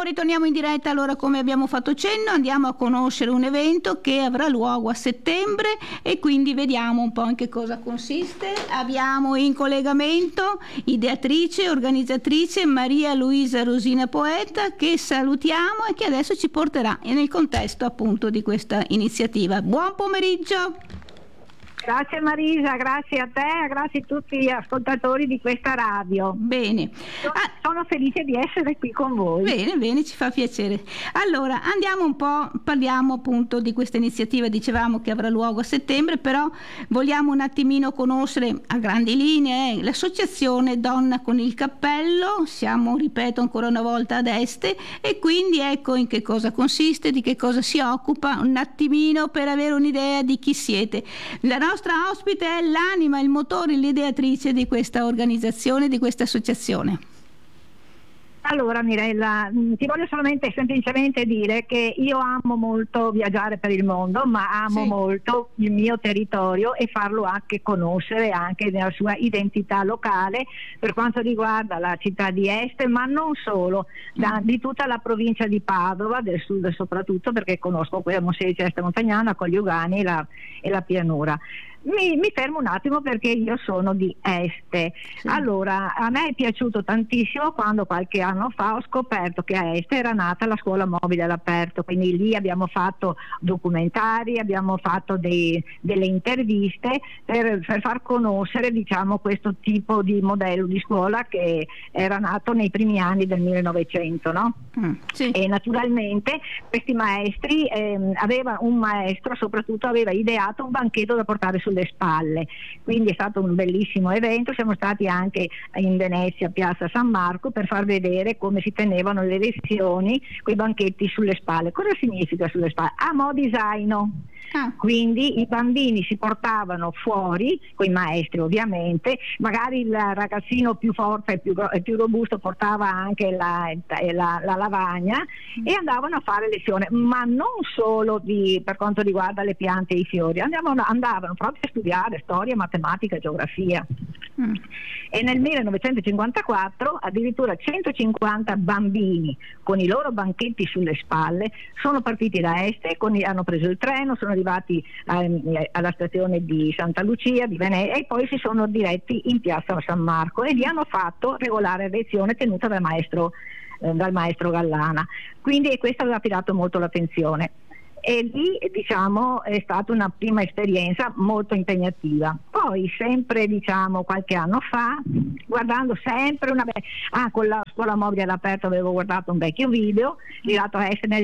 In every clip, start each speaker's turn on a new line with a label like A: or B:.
A: ritorniamo in diretta. Allora, come abbiamo fatto cenno, andiamo a conoscere un evento che avrà luogo a settembre e quindi vediamo un po' in che cosa consiste. Abbiamo in collegamento ideatrice e organizzatrice Maria Luisa Rosina Poeta, che salutiamo e che adesso ci porterà nel contesto appunto di questa iniziativa. Buon pomeriggio.
B: Grazie Marisa, grazie a te, grazie a tutti gli ascoltatori di questa radio.
A: Bene.
B: Sono felice di essere qui con voi.
A: Bene, ci fa piacere. Allora, andiamo un po', parliamo appunto di questa iniziativa, dicevamo che avrà luogo a settembre, però vogliamo un attimino conoscere a grandi linee l'associazione Donna con il Cappello. Siamo, ripeto ancora una volta, ad Este, e quindi ecco in che cosa consiste, di che cosa si occupa, un attimino per avere un'idea di chi siete. La nostra ospite è l'anima, il motore, l'ideatrice di questa organizzazione, di questa associazione.
B: Allora Mirella, ti voglio solamente semplicemente dire che io amo molto viaggiare per il mondo, ma amo molto il mio territorio e farlo anche conoscere anche nella sua identità locale per quanto riguarda la città di Este, ma non solo, di tutta la provincia di Padova, del sud soprattutto, perché conosco quella Monselice Este Montagnana, Colliugani e la pianura. Mi fermo un attimo perché io sono di Este. Allora, a me è piaciuto tantissimo quando qualche anno fa ho scoperto che a Este era nata la scuola mobile all'aperto, quindi lì abbiamo fatto documentari, abbiamo fatto delle interviste per far conoscere, diciamo, questo tipo di modello di scuola che era nato nei primi anni del 1900, no? E naturalmente questi maestri, aveva un maestro soprattutto aveva ideato un banchetto da portare sulle spalle, quindi è stato un bellissimo evento. Siamo stati anche in Venezia, Piazza San Marco, per far vedere come si tenevano le lezioni, quei banchetti sulle spalle. Cosa significa sulle spalle? A mo' di zaino. Quindi i bambini si portavano fuori, con i maestri ovviamente, magari il ragazzino più forte e più robusto portava anche la lavagna e andavano a fare lezione, ma non solo per quanto riguarda le piante e i fiori, andavano proprio a studiare storia, matematica e geografia. E nel 1954 addirittura 150 bambini con i loro banchetti sulle spalle sono partiti da Este, hanno preso il treno, sono arrivati alla stazione di Santa Lucia di Venezia e poi si sono diretti in Piazza San Marco e lì hanno fatto regolare lezione tenuta dal maestro Gallana. Quindi questo aveva attirato molto l'attenzione. E lì, diciamo, è stata una prima esperienza molto impegnativa. Poi sempre, diciamo, qualche anno fa, guardando sempre con la scuola mobile all'aperto avevo guardato un vecchio video girato a Este nel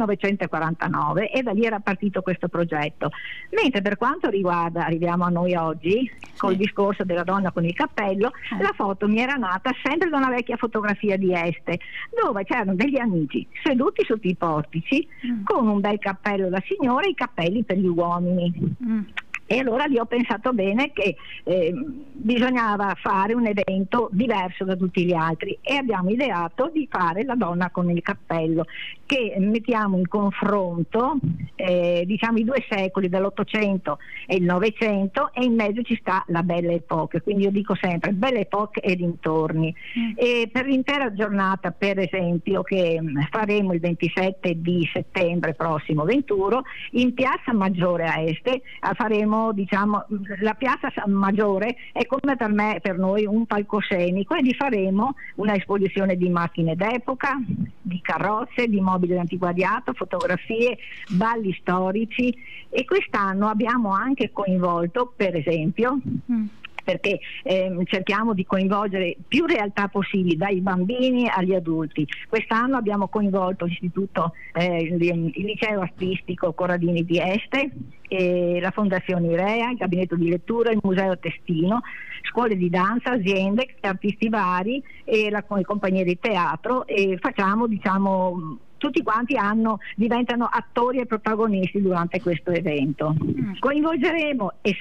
B: 1949 e da lì era partito questo progetto. Mentre per quanto riguarda, arriviamo a noi oggi, col discorso della donna con il cappello, la foto mi era nata sempre da una vecchia fotografia di Este, dove c'erano degli amici seduti sotto i portici con un bel cappello da signora e i cappelli per gli uomini. E allora lì ho pensato bene che bisognava fare un evento diverso da tutti gli altri e abbiamo ideato di fare la donna con il cappello, che mettiamo in confronto diciamo i due secoli dell'Ottocento e il Novecento, e in mezzo ci sta la Belle Époque, quindi io dico sempre Belle Époque e dintorni. E per l'intera giornata, per esempio, che faremo il 27 di settembre prossimo 21 in Piazza Maggiore a Este, faremo, diciamo, la Piazza Maggiore è come per noi un palcoscenico, e vi faremo una esposizione di macchine d'epoca, di carrozze, di mobili d'antiquariato, fotografie, balli storici, e quest'anno abbiamo anche coinvolto, per esempio, perché cerchiamo di coinvolgere più realtà possibili, dai bambini agli adulti. Quest'anno abbiamo coinvolto l'istituto, il liceo artistico Corradini di Este, la fondazione Irea, il gabinetto di lettura, il museo Testino, scuole di danza, aziende, artisti vari e le compagnie di teatro, e facciamo, diciamo, tutti quanti diventano attori e protagonisti durante questo evento. Coinvolgeremo e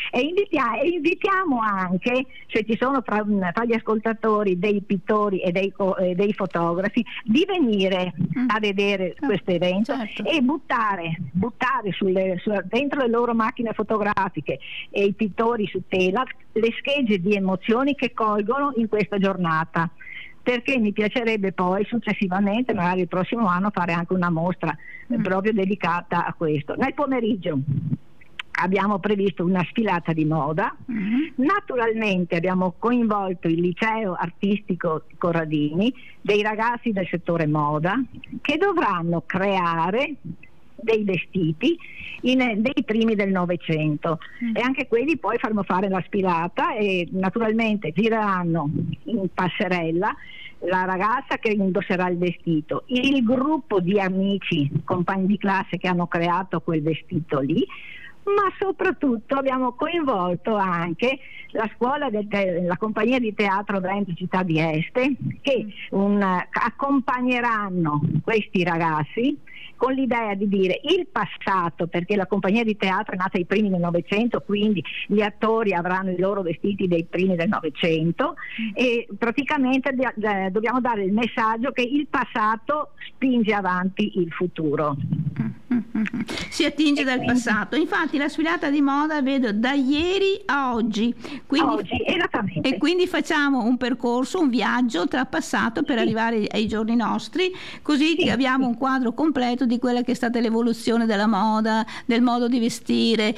B: invitiamo anche, se ci sono fra gli ascoltatori dei pittori e dei fotografi, di venire a vedere questo evento, e buttare dentro le loro macchine fotografiche e i pittori su tela le schegge di emozioni che colgono in questa giornata. perché mi piacerebbe poi successivamente, magari il prossimo anno, fare anche una mostra proprio dedicata a questo. Nel pomeriggio abbiamo previsto una sfilata di moda. Naturalmente abbiamo coinvolto il liceo artistico Corradini, dei ragazzi del settore moda che dovranno creare dei vestiti dei primi del Novecento, e anche quelli poi faremo fare la sfilata e naturalmente gireranno in passerella la ragazza che indosserà il vestito, il gruppo di amici, compagni di classe che hanno creato quel vestito lì, ma soprattutto abbiamo coinvolto anche la scuola la compagnia di teatro Brenti Città di Este, che accompagneranno questi ragazzi con l'idea di dire il passato, perché la compagnia di teatro è nata ai primi del Novecento, quindi gli attori avranno i loro vestiti dei primi del Novecento, e praticamente dobbiamo dare il messaggio che il passato spinge avanti il futuro.
A: Si attinge dal passato. Infatti la sfilata di moda vedo da ieri a oggi,
B: esattamente.
A: E quindi facciamo un percorso, un viaggio tra passato per arrivare ai giorni nostri, così che abbiamo un quadro completo di quella che è stata l'evoluzione della moda, del modo di vestire.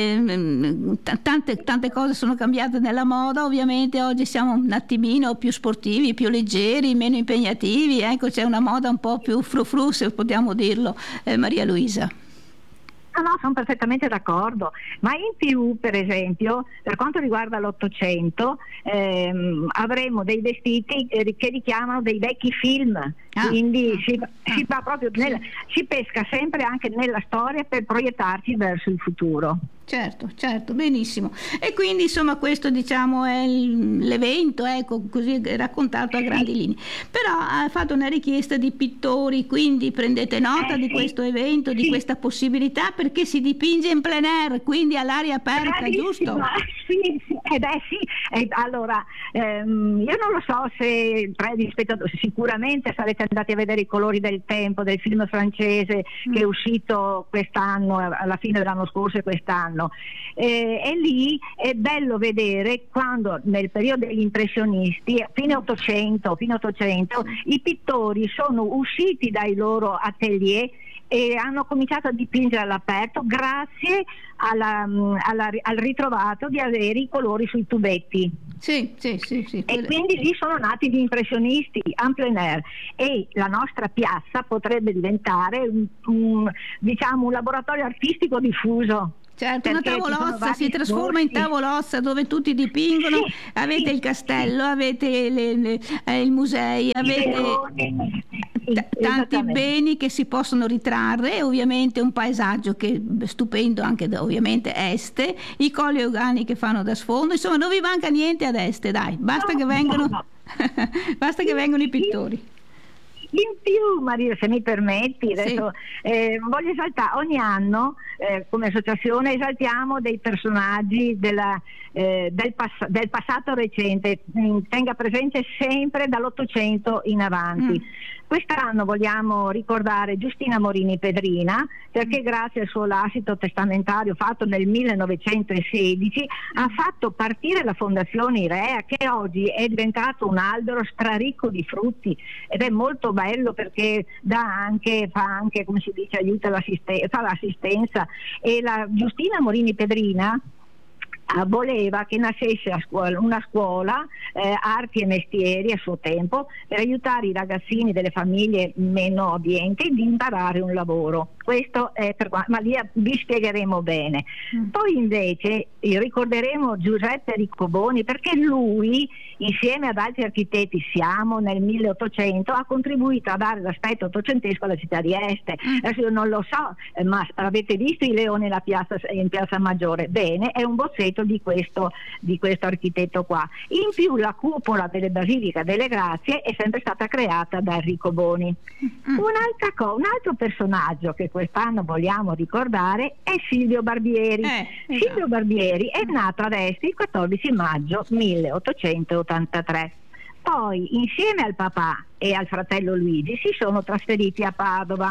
A: Tante cose sono cambiate nella moda, ovviamente oggi siamo un attimino più sportivi, più leggeri, meno impegnativi, ecco, c'è una moda un po' più frufru, se possiamo dirlo, Maria Luisa.
B: No, sono perfettamente d'accordo, ma in più, per esempio, per quanto riguarda l'Ottocento, avremo dei vestiti che richiamano dei vecchi film, quindi si va proprio si pesca sempre anche nella storia per proiettarci verso il futuro.
A: Certo, benissimo. E quindi insomma questo, diciamo, è l'evento, ecco, così raccontato a grandi linee. Però ha fatto una richiesta di pittori, quindi prendete nota di questo evento, di questa possibilità, perché si dipinge in plein air, quindi all'aria aperta, giusto?
B: Allora, io non lo so se sicuramente sarete andati a vedere I colori del tempo, del film francese che è uscito quest'anno, alla fine dell'anno scorso e quest'anno. E lì è bello vedere quando nel periodo degli impressionisti, fine 800, i pittori sono usciti dai loro atelier e hanno cominciato a dipingere all'aperto grazie al ritrovato di avere i colori sui tubetti.
A: Sì.
B: E quindi lì sono nati gli impressionisti en plein air, e la nostra piazza potrebbe diventare un laboratorio artistico diffuso.
A: Certo, una tavolozza, si trasforma in tavolozza dove tutti dipingono, avete il castello, avete i musei, avete tanti beni che si possono ritrarre, ovviamente un paesaggio che è stupendo anche ovviamente Este, i colli euganei che fanno da sfondo, insomma non vi manca niente ad Este, dai, basta che vengano i pittori.
B: In più, Maria, se mi permetti, adesso voglio esaltare, ogni anno come associazione esaltiamo dei personaggi del passato recente, tenga presente sempre dall'Ottocento in avanti. Quest'anno vogliamo ricordare Giustina Morini Pedrina, perché grazie al suo lascito testamentario fatto nel 1916 ha fatto partire la Fondazione Irea, che oggi è diventato un albero straricco di frutti, ed è molto bello perché fa anche, come si dice, aiuta fa l'assistenza. E la Giustina Morini Pedrina voleva che nascesse una scuola arti e mestieri a suo tempo, per aiutare i ragazzini delle famiglie meno abbienti di imparare un lavoro. Questo è ma lì vi spiegheremo bene. Poi invece ricorderemo Giuseppe Riccoboni, perché lui, insieme ad altri architetti, siamo nel 1800, ha contribuito a dare l'aspetto ottocentesco alla città di Este. Adesso io non lo so, ma avete visto i leoni in piazza Maggiore? Bene, è un bozzetto di questo architetto qua. In più la cupola delle Basilica delle Grazie è sempre stata creata da Enrico Boni. Un altro personaggio che quest'anno vogliamo ricordare è Silvio Barbieri. Silvio Barbieri è nato ad Este il 14 maggio 1883. Poi, insieme al papà e al fratello Luigi, si sono trasferiti a Padova.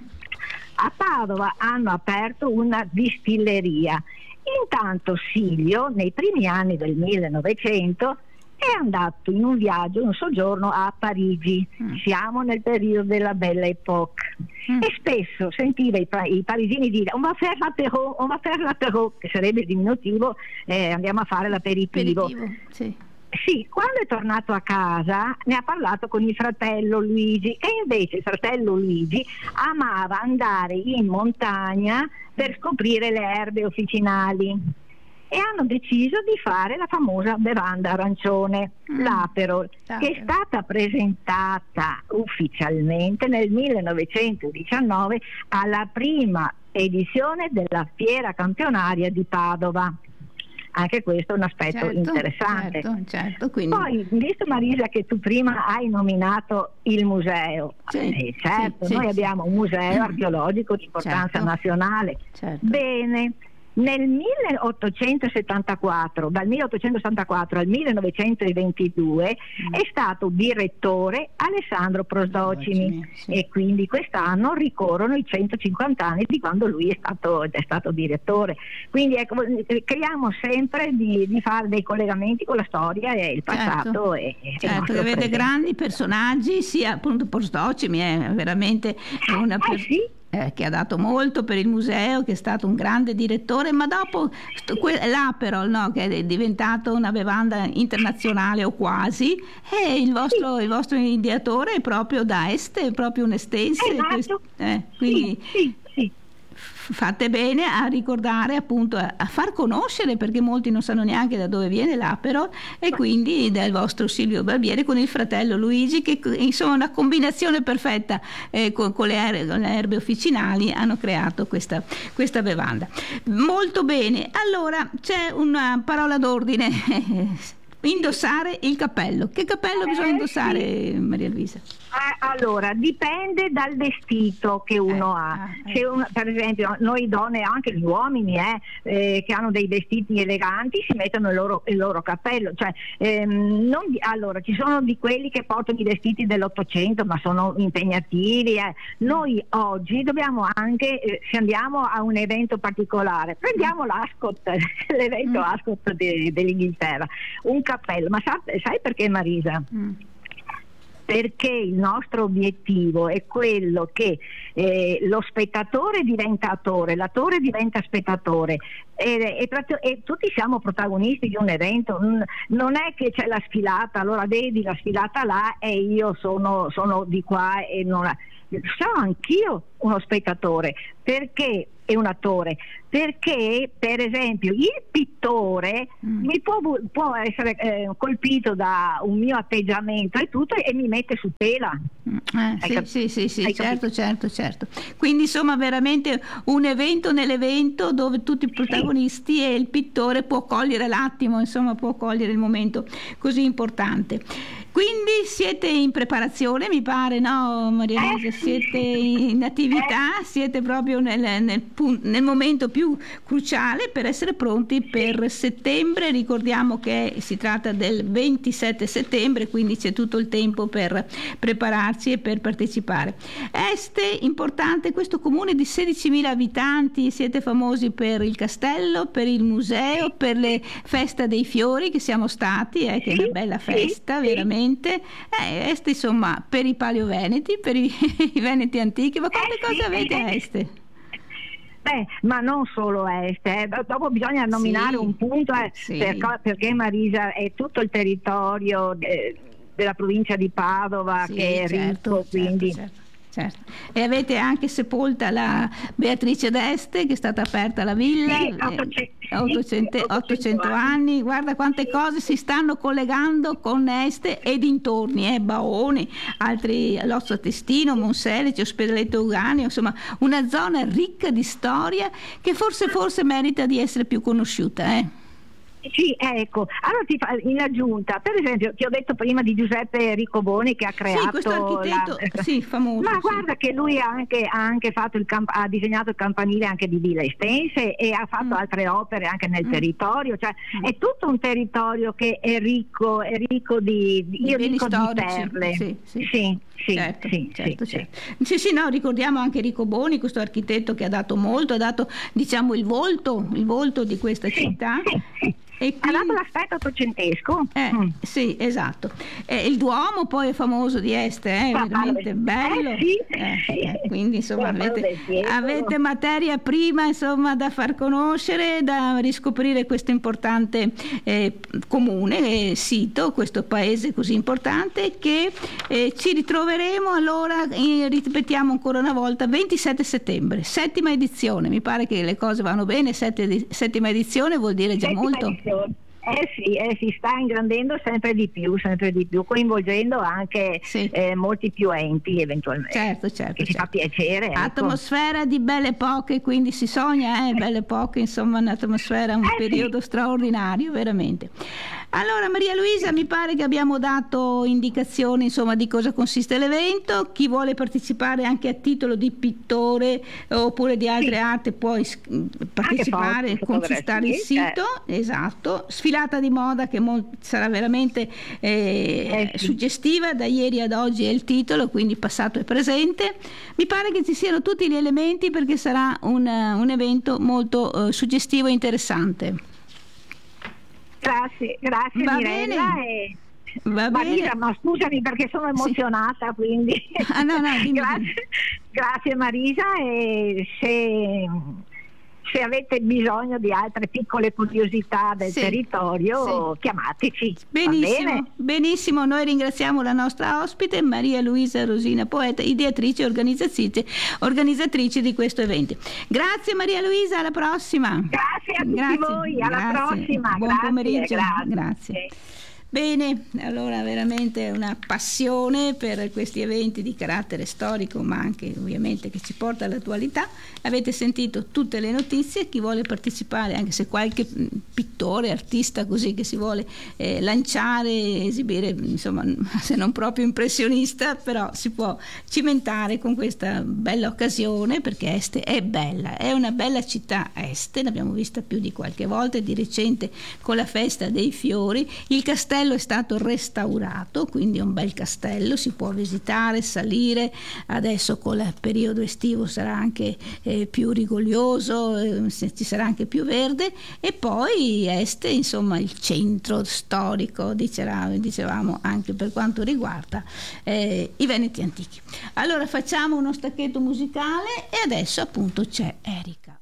B: A Padova hanno aperto una distilleria. Intanto Silvio, nei primi anni del 1900, è andato in un viaggio, un soggiorno a Parigi. Siamo nel periodo della Belle Époque e spesso sentiva i parisini dire on va faire l'apéro, che sarebbe il diminutivo, andiamo a fare l'aperitivo.
A: Sì.
B: Sì, quando è tornato a casa ne ha parlato con il fratello Luigi, e invece il fratello Luigi amava andare in montagna per scoprire le erbe officinali, e hanno deciso di fare la famosa bevanda arancione, l'Aperol, che è stata presentata ufficialmente nel 1919 alla prima edizione della Fiera Campionaria di Padova. Anche questo è un aspetto interessante.
A: Certo, quindi...
B: Poi, visto Marisa che tu prima hai nominato il museo, noi abbiamo un museo archeologico di importanza nazionale. Bene, nel 1874, dal 1874 al 1922 è stato direttore Alessandro Prosdocimi, e quindi quest'anno ricorrono i 150 anni di quando lui è stato direttore. Quindi ecco, creiamo sempre di fare dei collegamenti con la storia e il passato.
A: Certo, che avete grandi personaggi, sia appunto Prosdocimi è veramente una che ha dato molto per il museo, che è stato un grande direttore, ma dopo l'Aperol, no, che è diventato una bevanda internazionale o quasi, e il vostro ideatore è proprio da Este, è proprio un estense. Quindi fate bene a ricordare, appunto, a far conoscere, perché molti non sanno neanche da dove viene l'Aperol, e quindi dal vostro Silvio Barbieri con il fratello Luigi, che insomma una combinazione perfetta con le erbe officinali hanno creato questa bevanda. Molto bene, allora c'è una parola d'ordine. Indossare il cappello. Che cappello bisogna indossare, Maria Luisa?
B: Allora, dipende dal vestito che uno ha. Se per esempio noi donne, anche gli uomini che hanno dei vestiti eleganti, si mettono il loro cappello. Cioè, allora, ci sono di quelli che portano i vestiti dell'Ottocento, ma sono impegnativi. Noi oggi dobbiamo anche, se andiamo a un evento particolare, prendiamo l'Ascot, l'evento Ascot dell'Inghilterra, un cappello. Ma sai perché, Marisa? Perché il nostro obiettivo è quello che lo spettatore diventa attore, l'attore diventa spettatore, e tutti siamo protagonisti di un evento. Non è che c'è la sfilata, allora vedi la sfilata là e io sono di qua e non sono anch'io uno spettatore, perché è un attore, perché per esempio il pittore mi può essere colpito da un mio atteggiamento e tutto, e mi mette su tela.
A: Sì, certo. Quindi insomma veramente un evento nell'evento, dove tutti i protagonisti e il pittore può cogliere l'attimo, insomma può cogliere il momento così importante. Quindi siete in preparazione, mi pare, no, Maria Luisa? Siete in attività, siete proprio nel momento più cruciale per essere pronti per settembre. Ricordiamo che si tratta del 27 settembre, quindi c'è tutto il tempo per prepararsi e per partecipare. Este, importante, questo comune di 16.000 abitanti, siete famosi per il castello, per il museo, per le festa dei fiori che siamo stati, che è una bella festa, veramente. Este, insomma, per i paleoveneti, per i veneti antichi, ma quante cose avete a Este?
B: Ma non solo Este, dopo bisogna nominare un punto, perché Marisa è tutto il territorio della provincia di Padova, che è ricco, quindi...
A: Certo. E avete anche sepolta la Beatrice d'Este, che è stata aperta la villa, 800 anni. Guarda quante cose si stanno collegando con Este e dintorni, Baone, altri, Lozzo Testino, Monselice, Ospedaletto Uganeo, insomma una zona ricca di storia che forse merita di essere più conosciuta.
B: Sì, ecco. Allora in aggiunta, per esempio, ti ho detto prima di Giuseppe Riccoboni, che ha creato
A: questo architetto famoso.
B: Ma guarda che lui ha anche fatto ha disegnato il campanile anche di Villa Estense, e ha fatto altre opere anche nel territorio. Cioè è tutto un territorio che è ricco di perle. Certo. Sì, no, ricordiamo anche Riccoboni, questo architetto che ha dato molto, ha dato, diciamo, il volto di questa città.
A: E
B: ha dato l'aspetto ottocentesco.
A: Sì, esatto. Il Duomo poi è famoso di Este, è veramente bello.
B: Sì.
A: Quindi insomma avete materia prima insomma da far conoscere, da riscoprire questo importante comune, sito, questo paese così importante, che ci ritroveremo allora, ripetiamo ancora una volta, 27 settembre, 7ª edizione. Mi pare che le cose vanno bene, 7ª edizione vuol dire già molto.
B: Si sta ingrandendo sempre di più, coinvolgendo anche molti più enti eventualmente.
A: Certo.
B: Che ci fa piacere.
A: Atmosfera di Belle Epoche, quindi si sogna, Belle Epoche, insomma un'atmosfera, un periodo straordinario, veramente. Allora Maria Luisa, mi pare che abbiamo dato indicazioni insomma di cosa consiste l'evento. Chi vuole partecipare anche a titolo di pittore oppure di altre arti può partecipare, consultare il sito. Esatto. Sfilata di moda che sarà veramente suggestiva, da ieri ad oggi è il titolo, quindi passato e presente. Mi pare che ci siano tutti gli elementi perché sarà un evento molto suggestivo e interessante.
B: Grazie
A: Va
B: Mirella.
A: Bene. Va bene.
B: Ma scusami perché sono emozionata, quindi
A: dimmi.
B: Grazie Marisa, e se avete bisogno di altre piccole curiosità del territorio, chiamateci.
A: Benissimo, noi ringraziamo la nostra ospite Maria Luisa Rosina Poeta, ideatrice e organizzatrice di questo evento. Grazie Maria Luisa, alla prossima.
B: Grazie a tutti voi, alla prossima.
A: Buon pomeriggio. Grazie. Bene, allora veramente una passione per questi eventi di carattere storico, ma anche ovviamente che ci porta all'attualità. Avete sentito tutte le notizie. Chi vuole partecipare, anche se qualche pittore, artista così che si vuole lanciare, esibire, insomma, se non proprio impressionista, però si può cimentare con questa bella occasione, perché Este è bella, è una bella città Este, l'abbiamo vista più di qualche volta, di recente con la festa dei fiori. Il castello è stato restaurato, quindi è un bel castello, si può visitare, salire. Adesso con il periodo estivo sarà anche più rigoglioso, ci sarà anche più verde. E poi Este, insomma, il centro storico, dicevamo anche per quanto riguarda i Veneti antichi. Allora facciamo uno stacchetto musicale e adesso appunto c'è Erika.